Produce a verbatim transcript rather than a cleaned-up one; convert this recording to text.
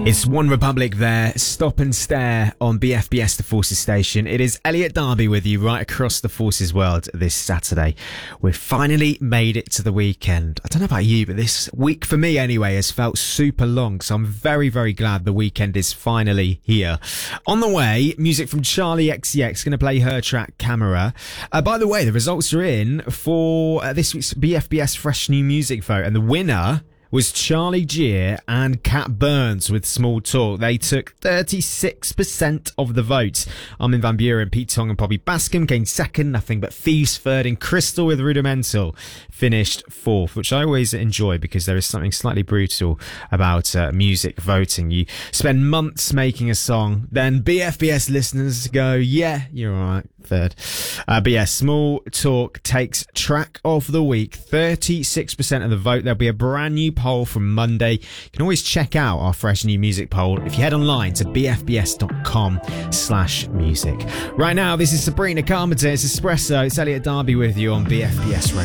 It's One Republic there, Stop and Stare on B F B S The Forces station. It is Elliot Darby with you right across the Forces world this Saturday. We've finally made it to the weekend. I don't know about you, but this week for me anyway has felt super long, so I'm very, very glad the weekend is finally here. On the way, music from Charlie X C X, going to play her track Camera. Uh, by the way, the results are in for uh, this week's B F B S Fresh New Music vote, and the winner was Charlie Gear and Cat Burns with Small Talk. They took thirty-six percent of the vote. Armin van Buuren, Pete Tong and Bobby Bascom gained second, Nothing But Thieves third, and Crystal with Rudimental finished fourth, which I always enjoy because there is something slightly brutal about uh, music voting. You spend months making a song, then B F B S listeners go, yeah, you're alright, third. Uh, but yeah, Small Talk takes track of the week, thirty-six percent of the vote. There'll be a brand new poll from Monday. You can always check out our fresh new music poll if you head online to bfbs.com slash music. Right now, this is Sabrina Carpenter. It's Espresso. It's Elliot Darby with you on B F B S Radio.